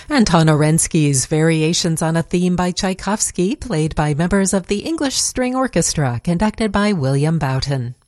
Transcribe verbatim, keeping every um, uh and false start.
Anton Orensky's Variations on a Theme by Tchaikovsky, played by members of the English String Orchestra, conducted by William Boughton.